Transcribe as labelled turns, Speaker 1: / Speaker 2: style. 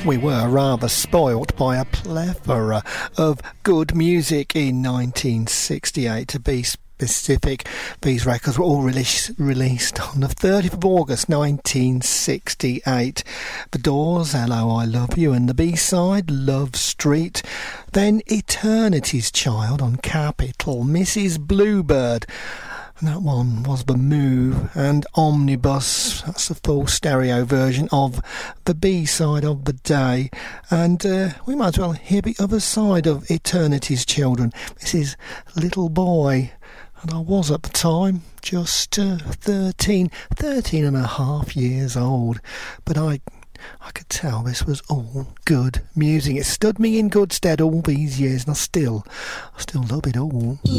Speaker 1: We were rather spoilt by a plethora of good music in 1968, to be specific. These records were all released on the 30th of August 1968. The Doors, Hello I Love You, and the B-side, Love Street. Then Eternity's Child on Capitol, Mrs. Bluebird. And that one was The Move, and Omnibus. That's the full stereo version of the B-side of the day. And we might as well hear the other side of Eternity's Children. This is Little Boy. And I was at the time just 13 and a half years old. But I could tell this was all good music. It stood me in good stead all these years, and I still love it all.